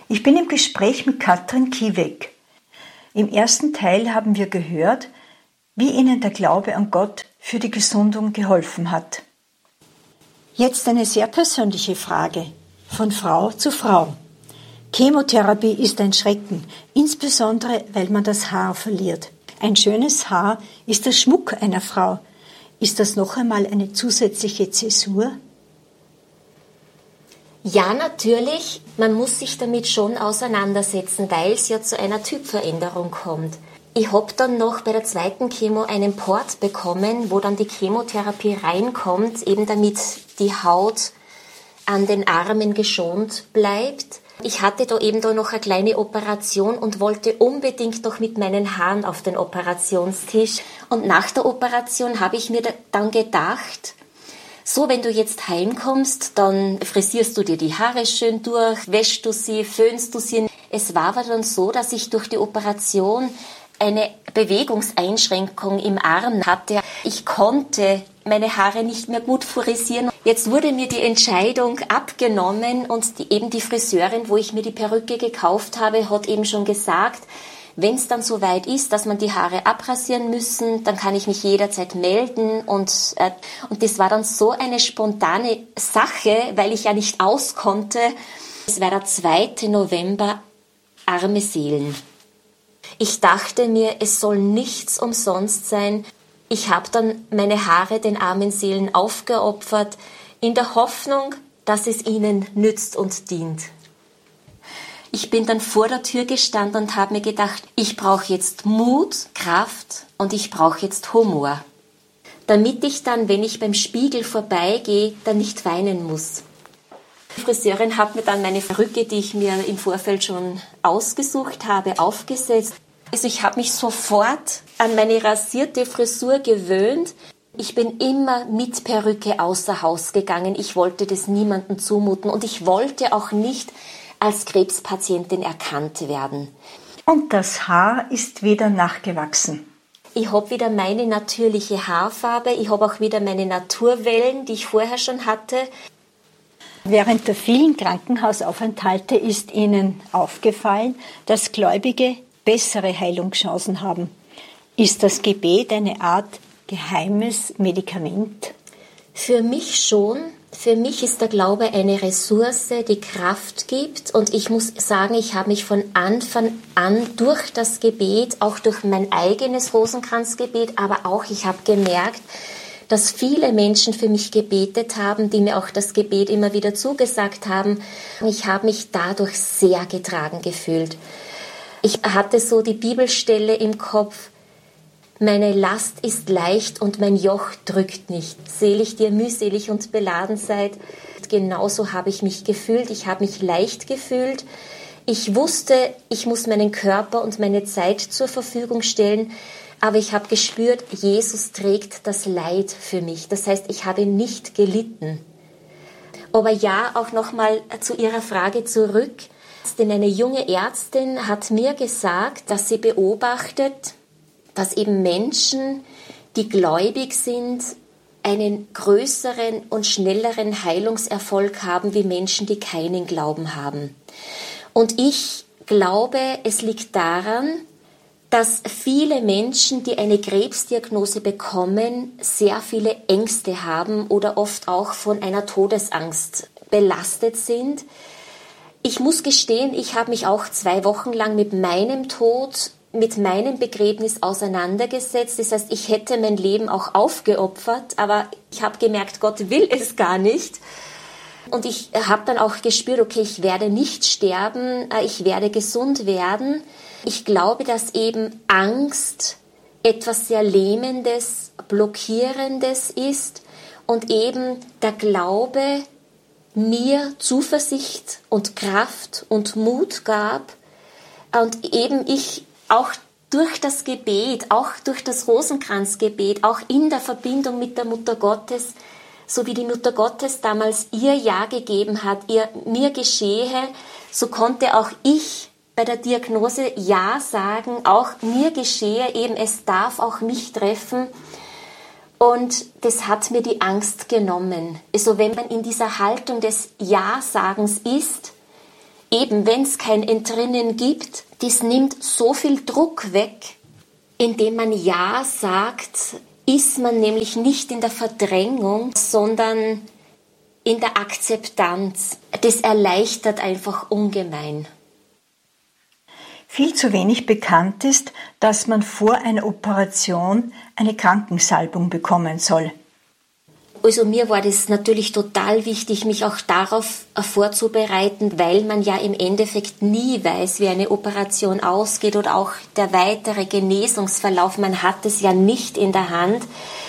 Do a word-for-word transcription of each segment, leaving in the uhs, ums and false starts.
Ich bin im Gespräch mit Katrin Kieweg. Im ersten Teil haben wir gehört, wie ihnen der Glaube an Gott für die Gesundung geholfen hat. Jetzt eine sehr persönliche Frage, von Frau zu Frau. Chemotherapie ist ein Schrecken, insbesondere weil man das Haar verliert. Ein schönes Haar ist der Schmuck einer Frau. Ist das noch einmal eine zusätzliche Zäsur? Ja, natürlich. Man muss sich damit schon auseinandersetzen, weil es ja zu einer Typveränderung kommt. Ich habe dann noch bei der zweiten Chemo einen Port bekommen, wo dann die Chemotherapie reinkommt, eben damit die Haut an den Armen geschont bleibt. Ich hatte da eben da noch eine kleine Operation und wollte unbedingt noch mit meinen Haaren auf den Operationstisch. Und nach der Operation habe ich mir dann gedacht, so, wenn du jetzt heimkommst, dann frisierst du dir die Haare schön durch, wäschst du sie, föhnst du sie. Es war aber dann so, dass ich durch die Operation eine Bewegungseinschränkung im Arm hatte. Ich konnte meine Haare nicht mehr gut frisieren. Jetzt wurde mir die Entscheidung abgenommen und die, eben die Friseurin, wo ich mir die Perücke gekauft habe, hat eben schon gesagt, wenn es dann so weit ist, dass man die Haare abrasieren müssen, dann kann ich mich jederzeit melden. Und, äh, und das war dann so eine spontane Sache, weil ich ja nicht aus konnte. Es war der zweite November, arme Seelen. Ich dachte mir, es soll nichts umsonst sein. Ich habe dann meine Haare den armen Seelen aufgeopfert, in der Hoffnung, dass es ihnen nützt und dient. Ich bin dann vor der Tür gestanden und habe mir gedacht, ich brauche jetzt Mut, Kraft und ich brauche jetzt Humor, damit ich dann, wenn ich beim Spiegel vorbeigehe, dann nicht weinen muss. Die Friseurin hat mir dann meine Perücke, die ich mir im Vorfeld schon ausgesucht habe, aufgesetzt. Also ich habe mich sofort an meine rasierte Frisur gewöhnt. Ich bin immer mit Perücke außer Haus gegangen. Ich wollte das niemandem zumuten und ich wollte auch nicht als Krebspatientin erkannt werden. Und das Haar ist wieder nachgewachsen. Ich habe wieder meine natürliche Haarfarbe. Ich habe auch wieder meine Naturwellen, die ich vorher schon hatte. Während der vielen Krankenhausaufenthalte ist Ihnen aufgefallen, dass Gläubige bessere Heilungschancen haben. Ist das Gebet eine Art geheimes Medikament? Für mich schon. Für mich ist der Glaube eine Ressource, die Kraft gibt. Und ich muss sagen, ich habe mich von Anfang an durch das Gebet, auch durch mein eigenes Rosenkranzgebet, aber auch ich habe gemerkt, dass viele Menschen für mich gebetet haben, die mir auch das Gebet immer wieder zugesagt haben. Ich habe mich dadurch sehr getragen gefühlt. Ich hatte so die Bibelstelle im Kopf: Meine Last ist leicht und mein Joch drückt nicht. Selig, die ihr mühselig und beladen seid. Genauso habe ich mich gefühlt. Ich habe mich leicht gefühlt. Ich wusste, ich muss meinen Körper und meine Zeit zur Verfügung stellen. Aber ich habe gespürt, Jesus trägt das Leid für mich. Das heißt, ich habe nicht gelitten. Aber ja, auch nochmal zu Ihrer Frage zurück. Denn eine junge Ärztin hat mir gesagt, dass sie beobachtet, dass eben Menschen, die gläubig sind, einen größeren und schnelleren Heilungserfolg haben wie Menschen, die keinen Glauben haben. Und ich glaube, es liegt daran, dass viele Menschen, die eine Krebsdiagnose bekommen, sehr viele Ängste haben oder oft auch von einer Todesangst belastet sind. Ich muss gestehen, ich habe mich auch zwei Wochen lang mit meinem Tod, mit meinem Begräbnis auseinandergesetzt. Das heißt, ich hätte mein Leben auch aufgeopfert, aber ich habe gemerkt, Gott will es gar nicht. Und ich habe dann auch gespürt, okay, ich werde nicht sterben, ich werde gesund werden. Ich glaube, dass eben Angst etwas sehr Lähmendes, Blockierendes ist und eben der Glaube mir Zuversicht und Kraft und Mut gab und eben ich auch durch das Gebet, auch durch das Rosenkranzgebet, auch in der Verbindung mit der Mutter Gottes, so wie die Mutter Gottes damals ihr Ja gegeben hat, ihr mir geschehe, so konnte auch ich bei der Diagnose Ja sagen, auch mir geschehe, eben es darf auch mich treffen. Und das hat mir die Angst genommen. Also wenn man in dieser Haltung des Ja-Sagens ist, eben, wenn es kein Entrinnen gibt, das nimmt so viel Druck weg. Indem man Ja sagt, ist man nämlich nicht in der Verdrängung, sondern in der Akzeptanz. Das erleichtert einfach ungemein. Viel zu wenig bekannt ist, dass man vor einer Operation eine Krankensalbung bekommen soll. Also mir war das natürlich total wichtig, mich auch darauf vorzubereiten, weil man ja im Endeffekt nie weiß, wie eine Operation ausgeht oder auch der weitere Genesungsverlauf. Man hat es ja nicht in der Hand.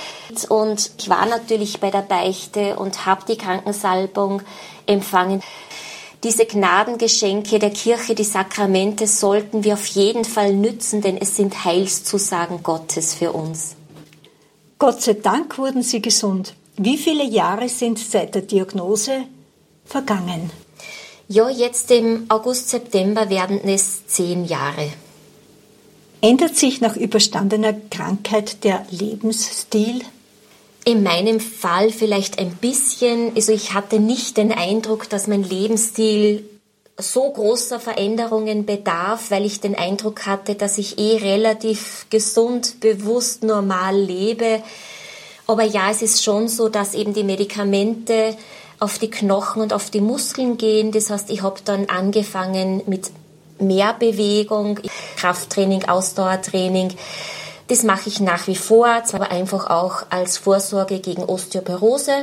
Und ich war natürlich bei der Beichte und habe die Krankensalbung empfangen. Diese Gnadengeschenke der Kirche, die Sakramente, sollten wir auf jeden Fall nützen, denn es sind Heilszusagen Gottes für uns. Gott sei Dank wurden Sie gesund. Wie viele Jahre sind seit der Diagnose vergangen? Ja, jetzt im August, September werden es zehn Jahre. Ändert sich nach überstandener Krankheit der Lebensstil? In meinem Fall vielleicht ein bisschen. Also ich hatte nicht den Eindruck, dass mein Lebensstil so großer Veränderungen bedarf, weil ich den Eindruck hatte, dass ich eh relativ gesund, bewusst, normal lebe. Aber ja, es ist schon so, dass eben die Medikamente auf die Knochen und auf die Muskeln gehen. Das heißt, ich habe dann angefangen mit mehr Bewegung, Krafttraining, Ausdauertraining. Das mache ich nach wie vor, aber einfach auch als Vorsorge gegen Osteoporose,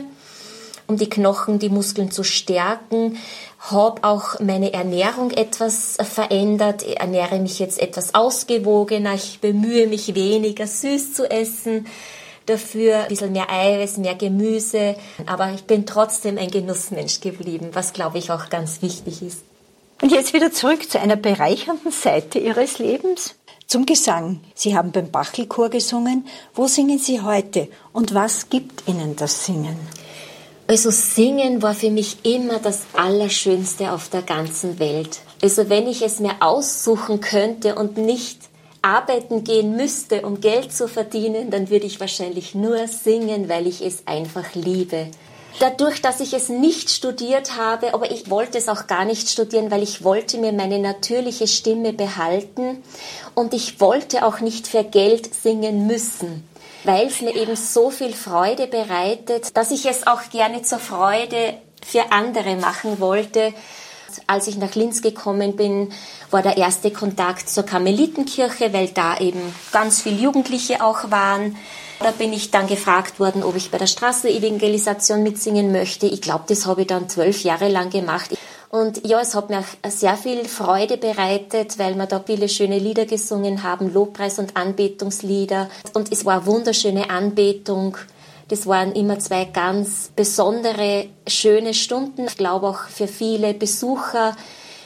um die Knochen, die Muskeln zu stärken. Habe auch meine Ernährung etwas verändert. Ich ernähre mich jetzt etwas ausgewogener. Ich bemühe mich, weniger süß zu essen. Dafür ein bisschen mehr Eiweiß, mehr Gemüse. Aber ich bin trotzdem ein Genussmensch geblieben, was, glaube ich, auch ganz wichtig ist. Und jetzt wieder zurück zu einer bereichernden Seite Ihres Lebens, zum Gesang. Sie haben beim Bachlchor gesungen. Wo singen Sie heute und was gibt Ihnen das Singen? Also Singen war für mich immer das Allerschönste auf der ganzen Welt. Also wenn ich es mir aussuchen könnte und nicht arbeiten gehen müsste, um Geld zu verdienen, dann würde ich wahrscheinlich nur singen, weil ich es einfach liebe. Dadurch, dass ich es nicht studiert habe, aber ich wollte es auch gar nicht studieren, weil ich wollte mir meine natürliche Stimme behalten und ich wollte auch nicht für Geld singen müssen, weil es mir eben so viel Freude bereitet, dass ich es auch gerne zur Freude für andere machen wollte. Als ich nach Linz gekommen bin, war der erste Kontakt zur Karmelitenkirche, weil da eben ganz viele Jugendliche auch waren. Da bin ich dann gefragt worden, ob ich bei der Straßenevangelisation mitsingen möchte. Ich glaube, das habe ich dann zwölf Jahre lang gemacht. Und ja, es hat mir sehr viel Freude bereitet, weil wir da viele schöne Lieder gesungen haben, Lobpreis- und Anbetungslieder. Und es war eine wunderschöne Anbetung. Das waren immer zwei ganz besondere, schöne Stunden. Ich glaube auch für viele Besucher,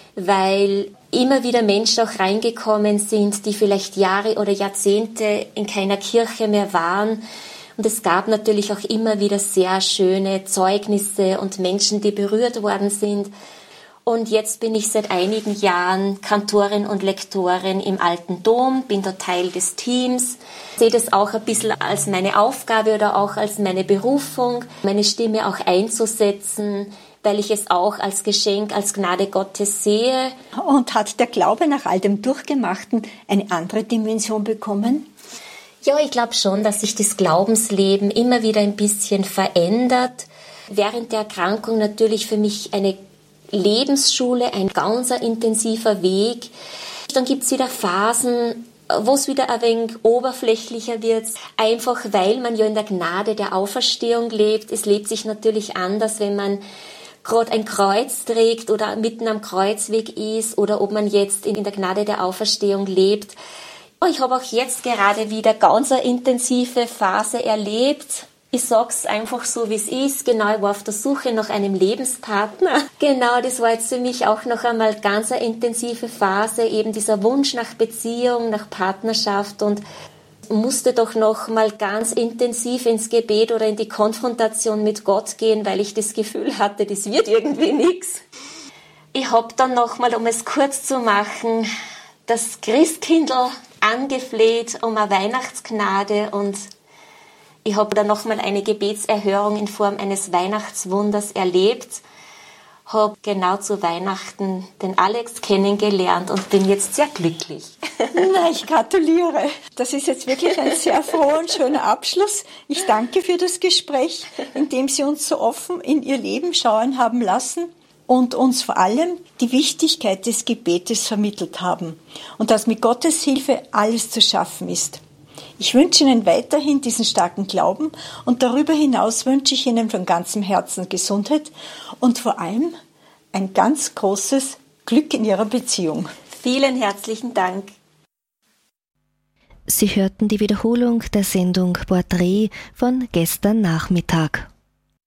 weil immer wieder Menschen auch reingekommen sind, die vielleicht Jahre oder Jahrzehnte in keiner Kirche mehr waren. Und es gab natürlich auch immer wieder sehr schöne Zeugnisse und Menschen, die berührt worden sind. Und jetzt bin ich seit einigen Jahren Kantorin und Lektorin im Alten Dom, bin da Teil des Teams. Ich sehe das auch ein bisschen als meine Aufgabe oder auch als meine Berufung, meine Stimme auch einzusetzen, weil ich es auch als Geschenk, als Gnade Gottes sehe. Und hat der Glaube nach all dem Durchgemachten eine andere Dimension bekommen? Ja, ich glaube schon, dass sich das Glaubensleben immer wieder ein bisschen verändert. Während der Erkrankung natürlich für mich eine Lebensschule, ein ganz intensiver Weg. Dann gibt es wieder Phasen, wo es wieder ein wenig oberflächlicher wird, einfach weil man ja in der Gnade der Auferstehung lebt. Es lebt sich natürlich anders, wenn man gerade ein Kreuz trägt oder mitten am Kreuzweg ist oder ob man jetzt in der Gnade der Auferstehung lebt. Ich habe auch jetzt gerade wieder ganz eine intensive Phase erlebt. Ich sag's einfach so, wie es ist. Genau, ich war auf der Suche nach einem Lebenspartner. Genau, das war jetzt für mich auch noch einmal ganz eine intensive Phase, eben dieser Wunsch nach Beziehung, nach Partnerschaft und musste doch noch mal ganz intensiv ins Gebet oder in die Konfrontation mit Gott gehen, weil ich das Gefühl hatte, das wird irgendwie nichts. Ich habe dann noch mal, um es kurz zu machen, das Christkindl angefleht um eine Weihnachtsgnade und ich habe dann nochmal eine Gebetserhörung in Form eines Weihnachtswunders erlebt, habe genau zu Weihnachten den Alex kennengelernt und bin jetzt sehr glücklich. Na, ich gratuliere. Das ist jetzt wirklich ein sehr froher und schöner Abschluss. Ich danke für das Gespräch, in dem Sie uns so offen in Ihr Leben schauen haben lassen und uns vor allem die Wichtigkeit des Gebetes vermittelt haben und dass mit Gottes Hilfe alles zu schaffen ist. Ich wünsche Ihnen weiterhin diesen starken Glauben und darüber hinaus wünsche ich Ihnen von ganzem Herzen Gesundheit und vor allem ein ganz großes Glück in Ihrer Beziehung. Vielen herzlichen Dank. Sie hörten die Wiederholung der Sendung Porträt von gestern Nachmittag.